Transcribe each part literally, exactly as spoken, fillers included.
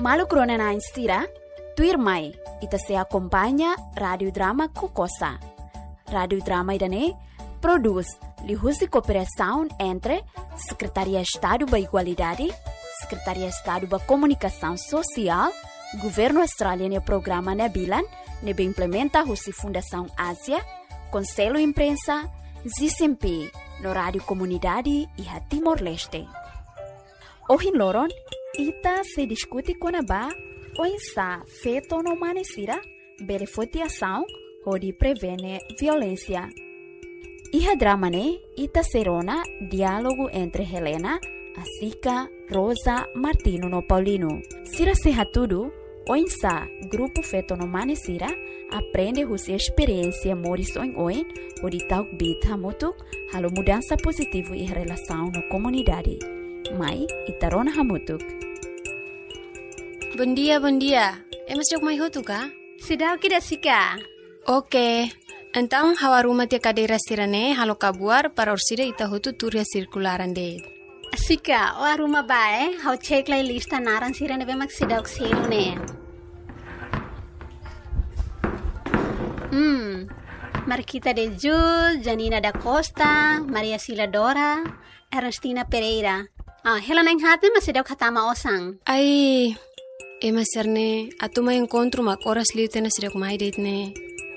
Malu krona na instira, tuir mai, ita se acompanha Radio Drama Kokosa. Radio Drama idane produz lihusi cooperação entre Secretaria Estado da Igualdade, Secretaria Estado da Comunicação Social, Governo Australiano e Programa Nabilan, nebe implementa husi Fundação Ásia, Conselho Imprensa, Z C M P, no Rádio Comunidade e a Timor-Leste. Hoje loron, ita se discute com a ba, o insa feito no manesira, beneficiação, onde prevene violência. Iha drama ne, ita serona diálogo entre Helena, Asica, Rosa, Martino no Paulino. Sira seha tudo, o insa grupo feito no manesira, aprende husi experiência morison oin, onde tal bit hamutuk, halo mudança positivo e relação na comunidade. Mai, itarona hamutuk. Bom dia, bom dia. É mas jog mai hotu ka? Sudah kita sika. Oke. Então, hawaruma tia cadeira sirane halo kabuar para orsida ita hotu turia circularan de. Sika, o aruma bae, hau cek lai lista naran sirane be mak sida okselo ne. Hmm. Marquita de Jul, Janina da Costa, Maria Sila Dora, Ernestina Pereira. Ah, Helena yang hati masih daw katama osang. Ai, ema serne, atuma encontro mak oras liu tena sidak mai date ne.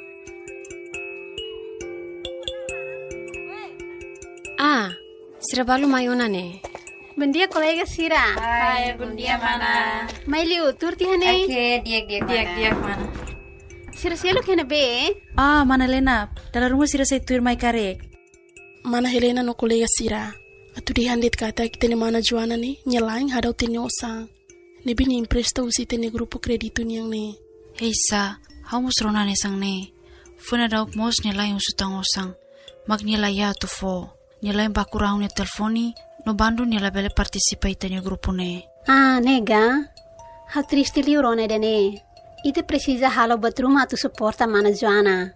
Ah, sira balu mayona ne. Bom dia, colega Sira. Hai, bom dia, mana. Mai liu, turti hane. Oke, diak-diak mana. Diak-diak mana. Sira sialo kena be. Ah, mana Lena, dalam rumah Sira saya tuir mai karek. Mana Helena no colega Sira. Atu di handit kata kita ni mana Joana ni nyelaing hadau tini osang. Ni bini impresta usi tini grupo kreditu niang ni. Hei sa, hau mus rona ne sang ne. Funa dauk mos nyelaing usutang osang. Mag nyelai ya tu fo. Nyelaing bakurang ne telefoni. No bandu nyela bele participa tini grupo ne. Ah, nega. Hal triste liu rona dene. Ite precisa halo batruma tu suporta mana Joana.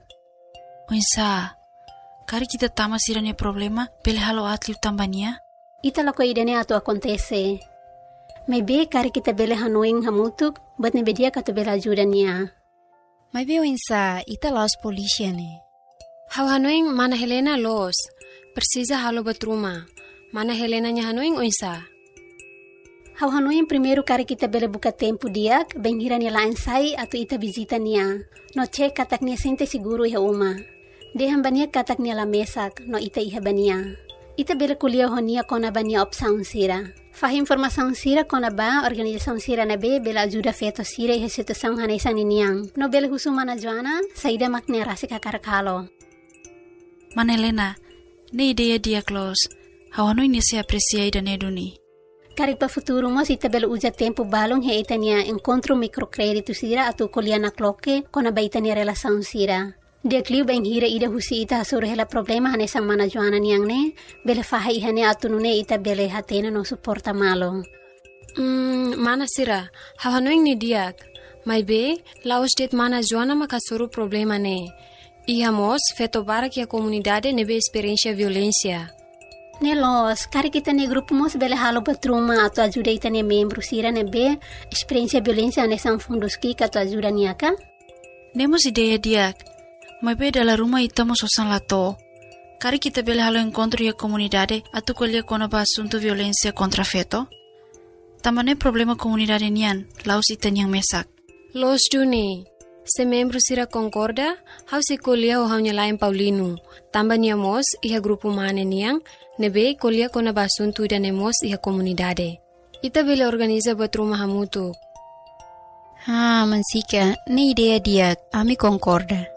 Oinsa. Kari kita tama sirane problema, pele halo atliu tambania? Ita lako idene atu acontece. Maybe kari kita bele hanoing hamutuk, but ne bedia katu bela ajuda niya. Maybe o insa, ita los polícia ne. Hau hanoing mana Helena los, precisa halo batruma. Mana Helena nya hanoing o insa? Hau hanoing primeiro kari kita bele buka tempo diak, benghira niya lain sai atu ita visita niya. No cek katak niya sente siguro iha uma. Dehan bania katak niya la mesak, no ita iha bania. Ita bela kuliah honia kona bania opsaun sira. Fahim informasaun sira kona ba, organizasaun sira na be, bela ajuda feto sira iha situasaun hanesan iniang. No bela husu mana Joana, saida makne rasi kakarakalo. Mana Helena, ne ideia dia close. Hawano ini se apreciai dan eduni. Karik pa futuro mo, ita bela uja tempo balong he ita niya encontro microcredito sira atu kuliah na kloke, kona ba ita niya relasaun sira. Dia kliu bang hira ida husi ita hasur hela problema hane sang mana Joana niang ne, bele faha ihane atunune ita bele hatena no suporta malo. Hmm, mana sira, hawanoing ni diak. Mai be, laos det mana Joana makasuru problema ne. Ihamos feto barak ya comunidade nebe experiência violência. Ne los, kari kita ne grupo mos bele halo batruma atu ajuda ita ne membro sira nebe experiência violência hane sang fundos ki atu ajuda niaka? Nemos ideia diak. Mai be dalam rumah ita mo sosan lato. Kari kita bele halo encontro ya comunidade atu kolia kona ba asunto violência contra feto. Tamane problema comunidade nian, laos ita niang mesak. Los duni, se membro sira concorda, hau se kolia o hau nyalain Paulino. Tamba niamos iha grupo mane niang, nebe kolia kona ba asunto ida nemos iha comunidade. Ita bele organiza batruma hamutu. Ah, mansika, ne idea dia, ami concorda.